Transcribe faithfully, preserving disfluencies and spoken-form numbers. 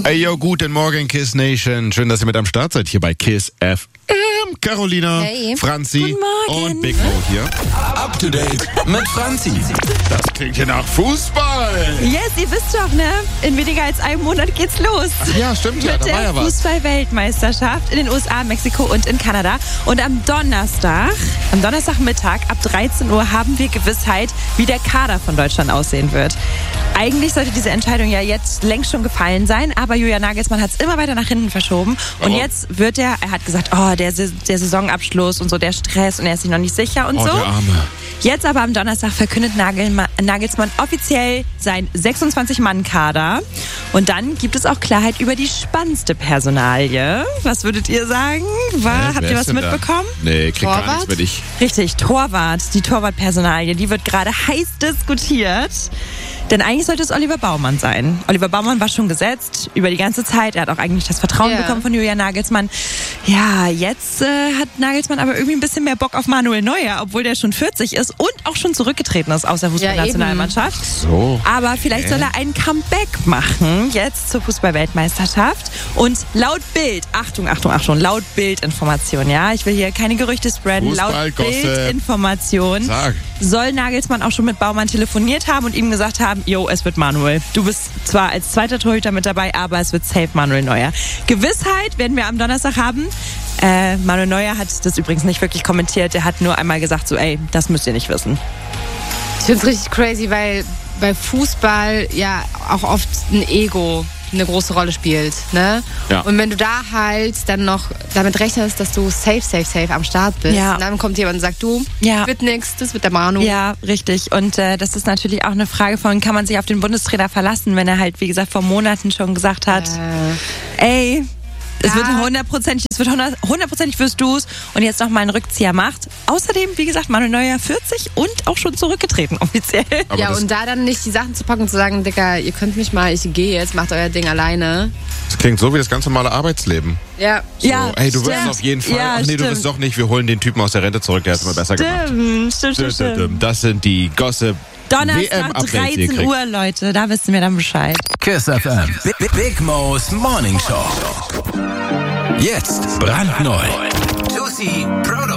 Hey, yo, guten Morgen, Kiss Nation. Schön, dass ihr mit am Start seid hier bei Kiss F M. Carolina, hey. Franzi Guten Morgen. und Big Mo hier. Up to date mit Franzi. Das klingt hier nach Fußball. Yes, ihr wisst doch, ne? In weniger als einem Monat geht's los. Ja, stimmt ja, Mit da war der ja was. Fußball-Weltmeisterschaft in den U S A, Mexiko und in Kanada. Und am Donnerstag, am Donnerstagmittag ab dreizehn Uhr haben wir Gewissheit, wie der Kader von Deutschland aussehen wird. Eigentlich sollte diese Entscheidung ja jetzt längst schon gefallen sein, aber Julian Nagelsmann hat es immer weiter nach hinten verschoben. Und Warum? jetzt wird er, er hat gesagt, oh, der, der Saisonabschluss und so, der Stress und er ist sich noch nicht sicher und Oh, so. der Arme. Jetzt aber am Donnerstag verkündet Nagelma- Nagelsmann offiziell sein sechsundzwanzig-Mann-Kader. Und dann gibt es auch Klarheit über die spannendste Personalie. Was würdet ihr sagen? War, Äh, habt wer ihr ist was denn da? mitbekommen? Nee, krieg gar Torwart? nichts mit ich. Richtig, Torwart. Die Torwartpersonalie, die wird gerade heiß diskutiert. Denn eigentlich sollte es Oliver Baumann sein. Oliver Baumann war schon gesetzt über die ganze Zeit. Er hat auch eigentlich das Vertrauen Ja. bekommen von Julian Nagelsmann. Ja, jetzt äh, hat Nagelsmann aber irgendwie ein bisschen mehr Bock auf Manuel Neuer, obwohl der schon vierzig ist und auch schon zurückgetreten ist aus der Fußballnationalmannschaft. So. Aber vielleicht soll er ein Comeback machen, jetzt zur Fußball-Weltmeisterschaft. Und laut Bild, Achtung, Achtung, Achtung, laut Bildinformation, ja, ich will hier keine Gerüchte spreaden, laut Fußball-Gossip. Bildinformation Sag. soll Nagelsmann auch schon mit Baumann telefoniert haben und ihm gesagt haben, jo, es wird Manuel. Du bist zwar als zweiter Torhüter mit dabei, aber es wird safe Manuel Neuer. Gewissheit werden wir am Donnerstag haben. Äh, Manuel Neuer hat das übrigens nicht wirklich kommentiert. Er hat nur einmal gesagt, so, ey, das müsst ihr nicht wissen. Ich finde es richtig crazy, weil bei Fußball ja auch oft ein Ego eine große Rolle spielt, ne? Ja. Und wenn du da halt dann noch damit rechnest, dass du safe, safe, safe am Start bist, Ja. und dann kommt jemand und sagt, du, Ja. wird nix, das wird der Manu. Ja, richtig. Und äh, das ist natürlich auch eine Frage von, kann man sich auf den Bundestrainer verlassen, wenn er halt, wie gesagt, vor Monaten schon gesagt hat, Äh, ey, es Ja. wird hundertprozentig, es wird hundert- hundertprozentig wirst du's und jetzt noch mal einen Rückzieher macht. Außerdem, wie gesagt, Manuel Neuer vierzig und auch schon zurückgetreten offiziell. Aber ja, das, und da dann nicht die Sachen zu packen und zu sagen, Dicker, ihr könnt mich mal, ich gehe jetzt, macht euer Ding alleine. das klingt so wie das ganz normale Arbeitsleben. Ja. So, Ja, ey, du wirst stimmt. auf jeden Fall. Ja, Ach nee, du stimmt. wirst doch nicht. Wir holen den Typen aus der Rente zurück, der hat es immer besser gemacht. Stimmt, stimmt, stimmt, stimmt. Das sind die Gossip Donnerstag, W M-Updates, die ihr dreizehn kriegt. Uhr, Leute, da wissen wir dann Bescheid. Kiss F M. Big, Big Mo's Morning Show. Jetzt brandneu.